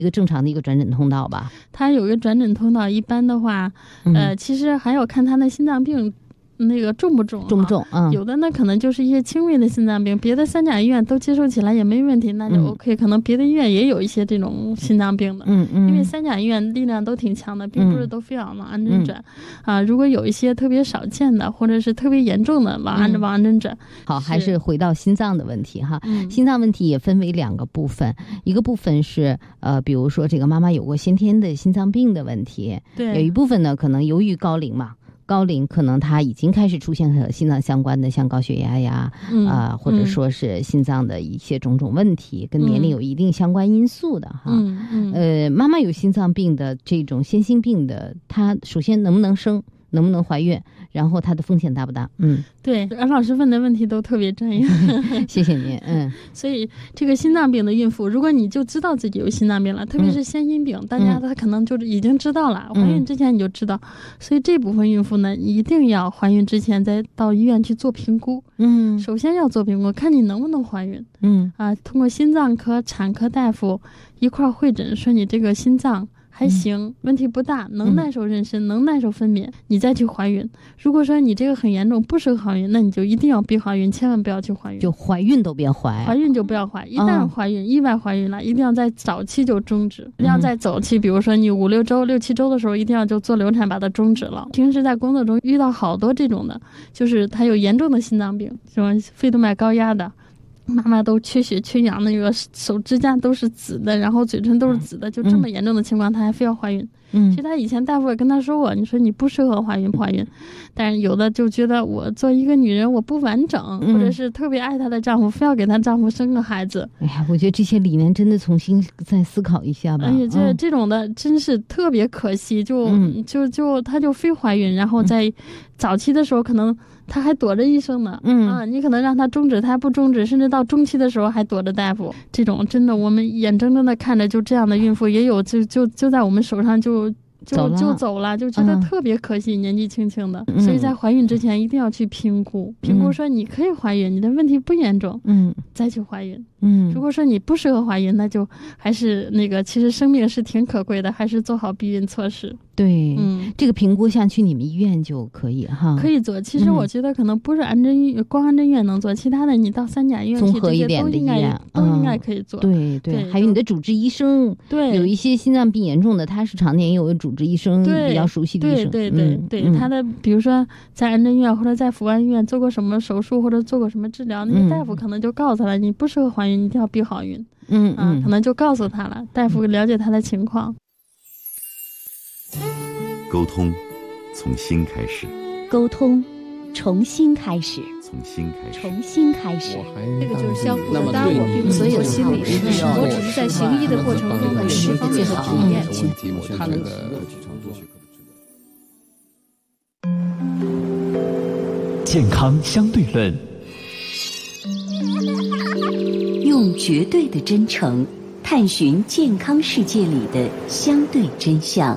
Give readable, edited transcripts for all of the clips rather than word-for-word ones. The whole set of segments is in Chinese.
一个正常的一个转诊通道吧？ 它有一个转诊通道，一般的话，其实还要看他的心脏病那个重不重，有的呢可能就是一些轻微的心脏病，别的三甲医院都接受起来也没问题，那就 OK。可能别的医院也有一些这种心脏病的，因为三甲医院力量都挺强的，并不是都非要往安针转啊。如果有一些特别少见的或者是特别严重的，往安针转。 好，还是回到心脏的问题哈。心脏问题也分为2个部分，一个部分是比如说这个妈妈有过先天的心脏病的问题， 对， 有一部分呢可能由于高龄嘛。高龄可能他已经开始出现和心脏相关的，像高血压呀，或者说是心脏的一些种种问题，跟年龄有一定相关因素的哈。妈妈有心脏病的这种先心病的，她首先能不能生，能不能怀孕，然后她的风险大不大？ 对，安老师问的问题都特别专业， 谢谢您。 所以这个心脏病的孕妇，如果你就知道自己有心脏病了，特别是先心病，大家他可能就已经知道了，怀孕之前你就知道，所以这部分孕妇呢，一定要怀孕之前再到医院去做评估。首先要做评估，看你能不能怀孕。通过心脏科、产科大夫一块会诊，说你这个心脏还行，问题不大，能耐受妊娠，能耐受分娩，你再去怀孕。如果说你这个很严重，不适合怀孕，那你就一定要避怀孕，千万不要去怀孕。 就怀孕都别怀， 怀孕就不要怀。一旦怀孕，意外怀孕了，一定要在早期就终止。一定要在早期，比如说你5、6周、6、7周的时候，一定要就做流产把它终止了。平时在工作中遇到好多这种的，就是他有严重的心脏病，什么肺动脉高压的。妈妈都缺血缺氧，那个手指甲都是紫的，然后嘴唇都是紫的，就这么严重的情况，她还非要怀孕。其实她以前大夫也跟她说过，你说你不适合怀孕，但是有的就觉得我做一个女人我不完整，或者是特别爱她的丈夫，非要给她丈夫生个孩子。 哎呀，我觉得这些理念真的重新再思考一下吧。 而且这种的真是特别可惜，她就非怀孕，然后在早期的时候可能她还躲着医生呢。你可能让她终止，她还不终止，甚至到中期的时候还躲着大夫。这种真的我们眼睁睁的看着，就这样的孕妇也有，就在我们手上就走了，就觉得特别可惜，年纪轻轻的。所以在怀孕之前一定要去评估说你可以怀孕，你的问题不严重，再去怀孕。如果说你不适合怀孕，那就还是那个，其实生命是挺可贵的，还是做好避孕措施。 对，这个评估像去你们医院就可以哈， 可以做。其实我觉得可能不是光安针医院能做，其他的你到三甲医院综合一点的医院都应该可以做。 对，还有你的主治医生，有一些心脏病严重的，他是常年有主治医生比较熟悉的医生。 对，他的比如说在安针医院或者在福安医院做过什么手术或者做过什么治疗，那个大夫可能就告诉他你不适合怀孕，你一定要避好孕。可能就告诉他了，大夫了解他的情况。 沟通从心开始， 沟通重新开始， 从心开始， 重新开始。 这个就是相互的，当然我并不是做心理师，我只是在行医的过程中的十方面的体验。 他能健康相对论， 用绝对的真诚探寻健康世界里的相对真相。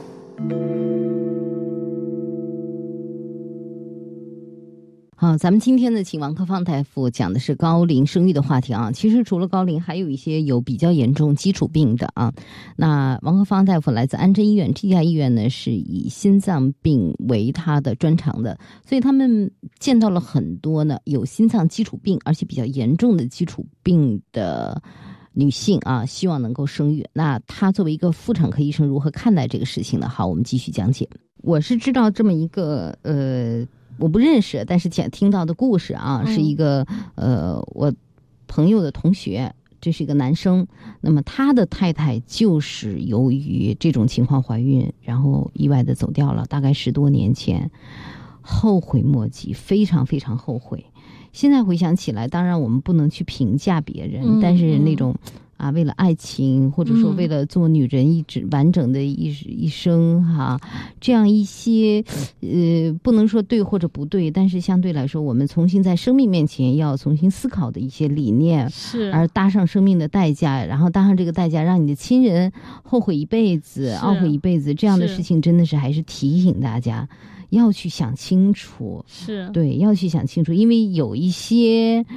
好，咱们今天的请王克芳大夫讲的是高龄生育的话题啊。其实除了高龄，还有一些有比较严重基础病的啊。那王克芳大夫来自安贞医院，这家医院呢是以心脏病为他的专长的，所以他们见到了很多呢有心脏基础病而且比较严重的基础病的女性啊，希望能够生育。那他作为一个妇产科医生，如何看待这个事情呢？好，我们继续讲解。我是知道这么一个我不认识，但是听到的故事啊，是一个我朋友的同学，这是一个男生。那么他的太太就是由于这种情况怀孕，然后意外的走掉了，大概10多年前，后悔莫及，非常非常后悔。现在回想起来，当然我们不能去评价别人，但是那种啊，为了爱情，或者说为了做女人一直完整的一生哈，这样一些不能说对或者不对，但是相对来说，我们重新在生命面前要重新思考的一些理念， 是而搭上生命的代价，然后搭上这个代价，让你的亲人后悔一辈子，懊悔一辈子，这样的事情真的是还是提醒大家要去想清楚， 是对， 要去想清楚，因为有一些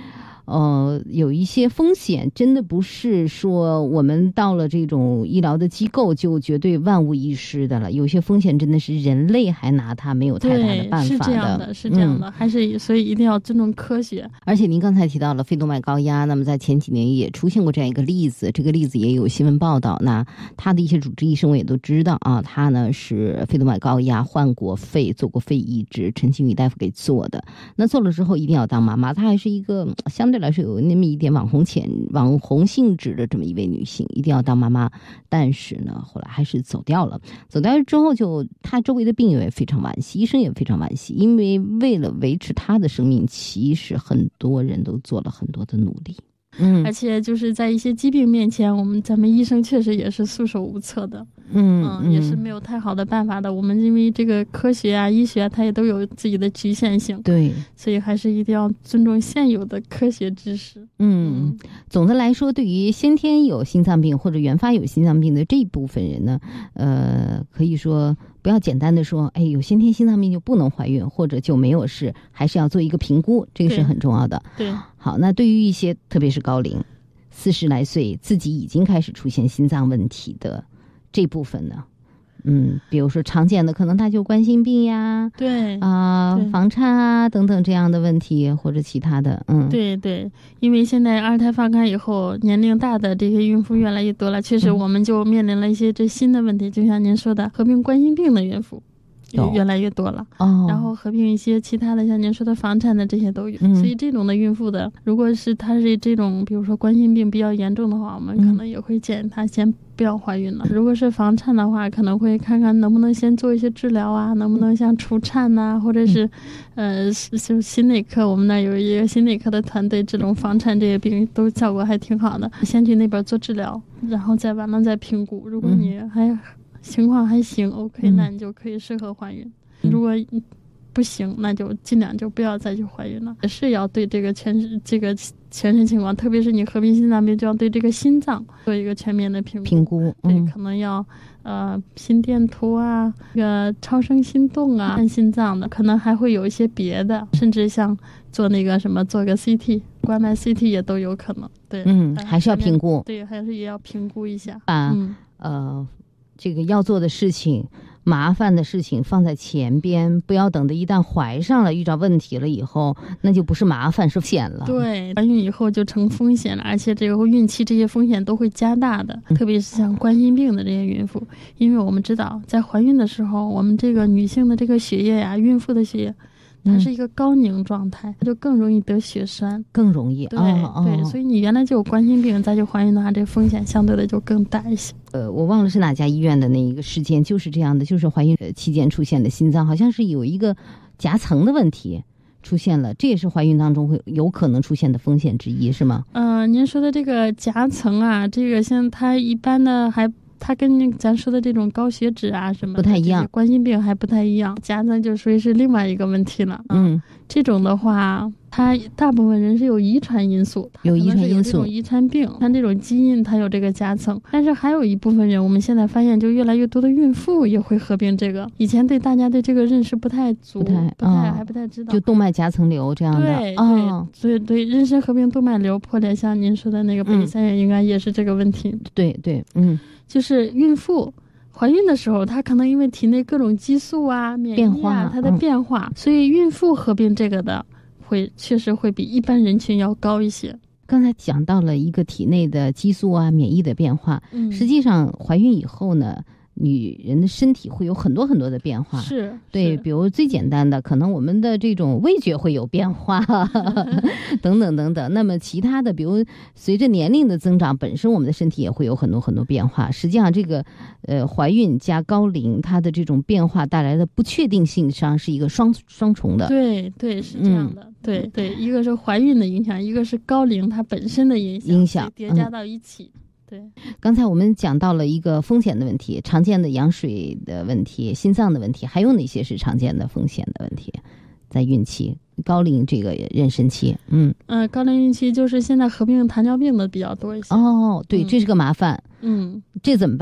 有一些风险真的不是说我们到了这种医疗的机构就绝对万无一失的了，有些风险真的是人类还拿它没有太大的办法的。 是这样的，是这样的，还是所以一定要尊重科学。 而且您刚才提到了肺动脉高压，那么在前几年也出现过这样一个例子，这个例子也有新闻报道。那他的一些主治医生我也都知道啊，他呢是肺动脉高压，换过肺，做过肺移植，陈庆宇大夫给做的。那做了之后一定要当妈妈，她还是一个相对来说有那么一点网红性质的这么一位女性，一定要当妈妈。但是呢，后来还是走掉了。走掉之后，就她周围的病友也非常惋惜，医生也非常惋惜，因为为了维持她的生命，其实很多人都做了很多的努力。 而且就是在一些疾病面前，咱们医生确实也是束手无策的，也是没有太好的办法的。我们因为这个科学啊、医学啊，它也都有自己的局限性， 对， 所以还是一定要尊重现有的科学知识。 总的来说，对于先天有心脏病或者原发有心脏病的这一部分人呢，可以说不要简单的说，哎，有先天心脏病就不能怀孕，或者就没有事，还是要做一个评估，这个是很重要的。 对， 好，那对于一些特别是高龄40来岁自己已经开始出现心脏问题的这部分呢，比如说常见的可能他就冠心病呀， 对房颤啊等等这样的问题，或者其他的， 对，因为现在二胎放开以后，年龄大的这些孕妇越来越多了，确实我们就面临了一些这新的问题，就像您说的，合并冠心病的孕妇越来越多了，然后合并一些其他的像您说的房产的这些都有，所以这种的孕妇的，如果是她是这种比如说冠心病比较严重的话，我们可能也会建议她先不要怀孕了。如果是房产的话，可能会看看能不能先做一些治疗啊，能不能像除颤呐，或者是就心内科，我们那有一个心内科的团队，这种房产这些病都效果还挺好的，先去那边做治疗，然后再完了再评估，如果你还情况还行 OK， 那你就可以适合怀孕，如果不行，那就尽量就不要再去怀孕了。也是要对这个全身情况，特别是你合并心脏病，就要对这个心脏做一个全面的评估。对，可能要心电图啊，这个超声心动啊，看心脏的，可能还会有一些别的，甚至像做那个什么，做个 CT 冠脉 CT 也都有可能。对， 还是要评估。 对，还是也要评估一下。 把这个要做的事情、麻烦的事情放在前边，不要等着一旦怀上了遇到问题了以后，那就不是麻烦是险了。 对，怀孕以后就成风险了，而且这个孕期这些风险都会加大的，特别是像冠心病的这些孕妇，因为我们知道在怀孕的时候，我们这个女性的这个血液呀，孕妇的血液它是一个高凝状态，就更容易得血栓， 更容易。 对，所以你原来就有冠心病再去怀孕的话，这风险相对的就更大一些。 我忘了是哪家医院的那一个事件，就是这样的，就是怀孕期间出现的心脏，好像是有一个夹层的问题出现了，这也是怀孕当中会有可能出现的风险之一，是吗？ 您说的这个夹层啊，这个像它一般的它跟咱说的这种高血脂啊什么不太一样， 冠心病还不太一样，夹层就属于是另外一个问题了。这种的话，它大部分人是有遗传因素， 有遗传因素， 这种遗传病，像这种基因它有这个夹层。但是还有一部分人，我们现在发现就越来越多的孕妇也会合并这个，以前对大家对这个认识不太足，还不太知道， 就动脉夹层瘤这样的。 所以对妊娠合并动脉瘤破裂，像您说的那个北3院应该也是这个问题。 对， 就是孕妇怀孕的时候，她可能因为体内各种激素啊、免疫啊它的变化，所以孕妇合并这个的确实会比一般人群要高一些。 刚才讲到了一个体内的激素啊、免疫的变化，实际上怀孕以后呢，女人的身体会有很多很多的变化，对，比如最简单的，可能我们的这种味觉会有变化等等等等。那么其他的，比如随着年龄的增长，本身我们的身体也会有很多很多变化。实际上这个怀孕加高龄，它的这种变化带来的不确定性上是一个双重的。 对，是这样的。对，一个是怀孕的影响，一个是高龄它本身的影响叠加到一起。对， 刚才我们讲到了一个风险的问题，常见的羊水的问题、心脏的问题，还有哪些是常见的风险的问题？在孕期、高龄这个妊娠期， 高龄孕期就是现在合并糖尿病的比较多一些。 对，这是个麻烦。这怎么办？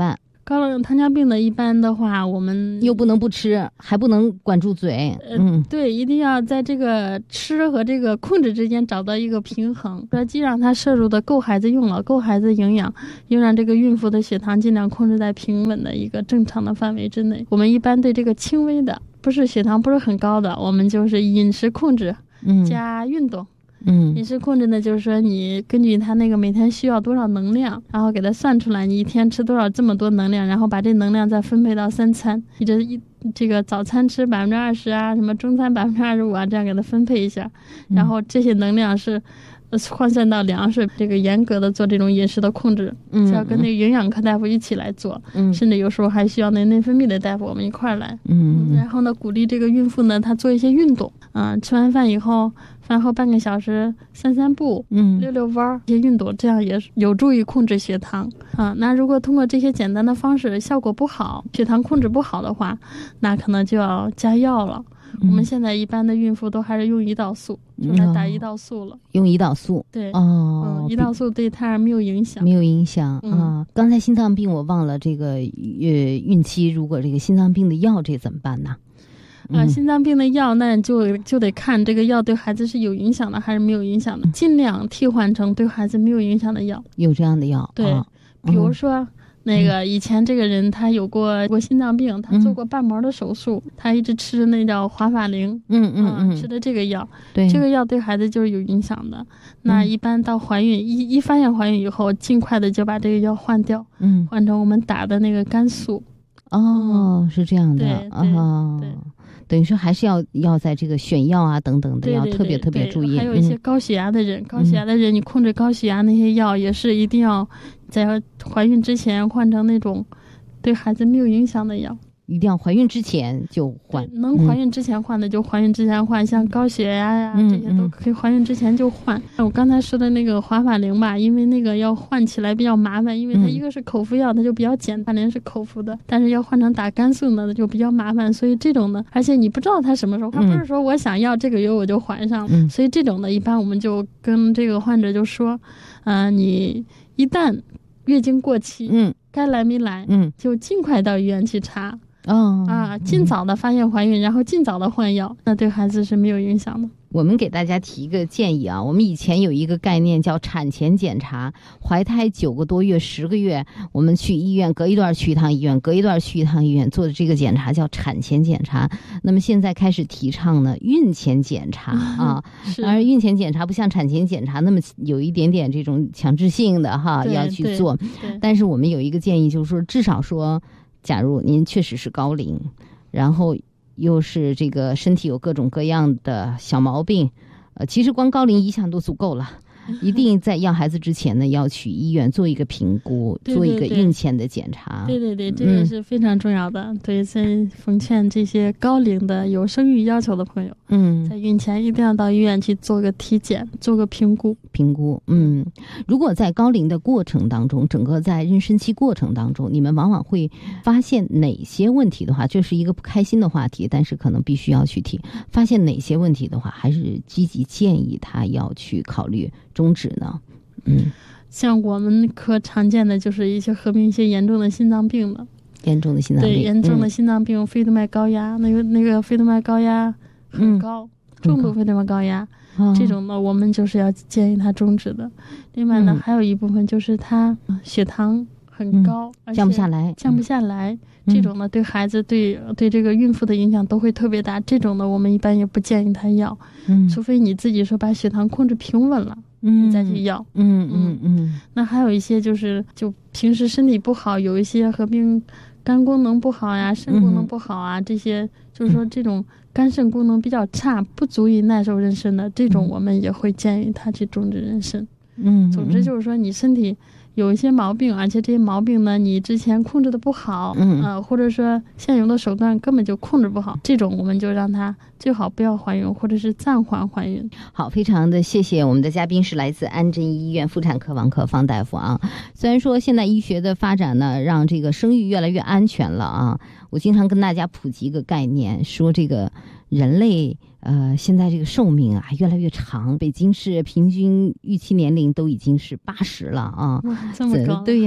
糖尿病的一般的话，我们又不能不吃，还不能管住嘴。 对，一定要在这个吃和这个控制之间找到一个平衡，既让它摄入的够孩子用了，够孩子营养，又让这个孕妇的血糖尽量控制在平稳的一个正常的范围之内。我们一般对这个轻微的，不是血糖不是很高的，我们就是饮食控制加运动。饮食控制呢，就是说你根据他那个每天需要多少能量，然后给他算出来你一天吃多少这么多能量，然后把这能量再分配到3餐，这个早餐吃20%啊，什么中餐25%啊，这样给他分配一下，然后这些能量是换算到粮食，这个严格的做这种饮食的控制，要跟那个营养科大夫一起来做，甚至有时候还需要那内分泌的大夫我们一块儿来，然后呢鼓励这个孕妇呢她做一些运动，吃完饭以后，饭后半个小时散步，溜溜弯，这些运动，这样也有助于控制血糖那如果通过这些简单的方式效果不好，血糖控制不好的话，那可能就要加药了。我们现在一般的孕妇都还是用胰岛素，就来打胰岛素了。 用胰岛素， 对，胰岛素对胎儿没有影响， 没有影响刚才心脏病我忘了，这个孕期如果这个心脏病的药这怎么办呢？ 心脏病的药那就得看这个药对孩子是有影响的还是没有影响的，尽量替换成对孩子没有影响的药。有这样的药？ 对，比如说那个以前这个人他有过心脏病，他做过瓣膜的手术，他一直吃的那叫华法灵，吃的这个药，对，这个药对孩子就是有影响的。那一般到怀孕一发现怀孕以后，尽快的就把这个药换掉，换成我们打的那个肝素。 是这样的，对。等于说还是要在这个选药啊等等的要特别注意。 还有一些高血压的人，你控制高血压那些药也是一定要在怀孕之前换成那种对孩子没有影响的药。 一定要怀孕之前就换， 能怀孕之前换的就怀孕之前换，像高血压呀这些都可以怀孕之前就换。我刚才说的那个华法灵吧，因为那个要换起来比较麻烦，因为它一个是口服药，它就比较简单，华法灵是口服的，但是要换成打肝素呢就比较麻烦，所以这种呢，而且你不知道它什么时候，它不是说我想要这个月我就怀上，所以这种的一般我们就跟这个患者就说，你一旦月经过期，该来没来，就尽快到医院去查。尽早的发现怀孕，然后尽早的换药，那对孩子是没有影响的。 我们给大家提一个建议啊，我们以前有一个概念叫产前检查，怀胎9个多月、10个月，我们去医院隔一段去一趟医院，隔一段去一趟医院做的这个检查叫产前检查。那么现在开始提倡呢孕前检查而孕前检查不像产前检查那么有一点点这种强制性的要去做，但是我们有一个建议，就是说至少说假如您确实是高龄，然后又是这个身体有各种各样的小毛病，其实光高龄一项都足够了。一定在要孩子之前呢，要去医院做一个评估，做一个孕前的检查。 对，这个是非常重要的。对，所以奉劝这些高龄的有生育要求的朋友，在孕前一定要到医院去做个体检，做个评估。 如果在高龄的过程当中，整个在妊娠期过程当中，你们往往会发现哪些问题的话，这是一个不开心的话题，但是可能必须要去提。发现哪些问题的话，还是积极建议他要去考虑终止呢？ 像我们科常见的就是一些合并一些严重的心脏病的， 严重的心脏病， 对，严重的心脏病，肺动脉高压，那个肺动脉高压很高，重度肺动脉高压，这种呢我们就是要建议他终止的。另外呢，还有一部分就是他血糖很高， 降不下来， 这种呢对孩子对这个孕妇的影响都会特别大，这种呢我们一般也不建议他要，除非你自己说把血糖控制平稳了，你再去要。那还有一些就平时身体不好，有一些合并肝功能不好呀，肾功能不好啊，这些就是说这种肝肾功能比较差，不足以耐受妊娠的，这种我们也会建议他去终止妊娠。总之就是说你身体有一些毛病，而且这些毛病呢你之前控制的不好，或者说现有的手段根本就控制不好，这种我们就让他最好不要怀孕，或者是暂缓怀孕。 好，非常的谢谢我们的嘉宾是来自安贞医院妇产科王可芳大夫啊。虽然说现在医学的发展呢让这个生育越来越安全了啊，我经常跟大家普及一个概念，说这个人类现在这个寿命啊越来越长，北京市平均预期年龄都已经是80了啊， 这么高？ 对呀，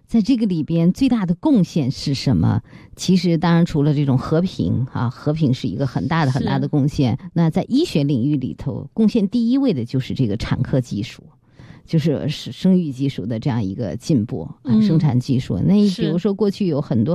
在这个里边最大的贡献是什么？其实当然除了这种和平啊，和平是一个很大的贡献。那在医学领域里头，贡献第一位的就是这个产科技术。就是生育技术的这样一个进步，生产技术。那比如说过去有很多